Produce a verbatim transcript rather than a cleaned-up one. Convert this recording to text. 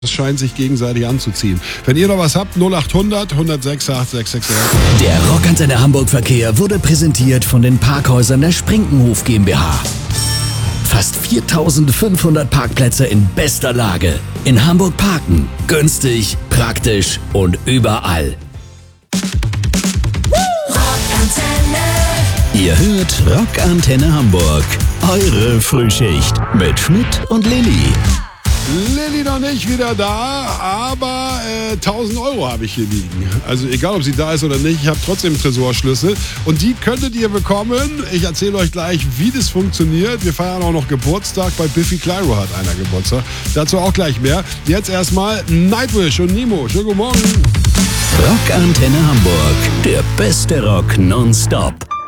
Es scheint sich gegenseitig anzuziehen. Wenn ihr noch was habt, null acht hundert, hundertsechs, acht sechs sechs sechs. Der Rockantenne Hamburg Verkehr wurde präsentiert von den Parkhäusern der Sprinkenhof GmbH. Fast viertausendfünfhundert Parkplätze in bester Lage. In Hamburg parken. Günstig, praktisch und überall. Ihr hört Rockantenne Hamburg. Eure Frühschicht mit Schmidt und Lilly. Lilly noch nicht wieder da, aber äh, tausend Euro habe ich hier liegen. Also egal, ob sie da ist oder nicht, ich habe trotzdem Tresorschlüssel. Und die könntet ihr bekommen. Ich erzähle euch gleich, wie das funktioniert. Wir feiern auch noch Geburtstag. Bei Biffy Clyro hat einer Geburtstag. Dazu auch gleich mehr. Jetzt erstmal Nightwish und Nemo. Schönen guten Morgen. Rockantenne Hamburg. Der beste Rock nonstop.